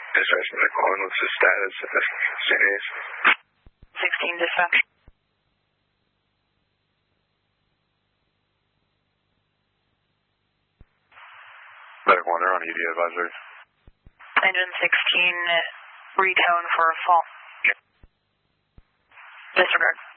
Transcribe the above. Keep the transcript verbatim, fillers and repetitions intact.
Dispatch Medical one, what's the status of Saint A's? sixteen dispatch. Medical one, they're on E D advisory. Engine sixteen, retone for a fall. Disregard.